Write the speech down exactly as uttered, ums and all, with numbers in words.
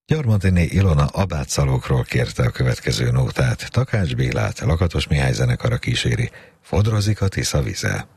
Gyarmatiné Ilona Abátszalókról kérte a következő nótát. Takács Bélát Lakatos Mihály zenekara kíséri. Fodrozik a Tisza vize.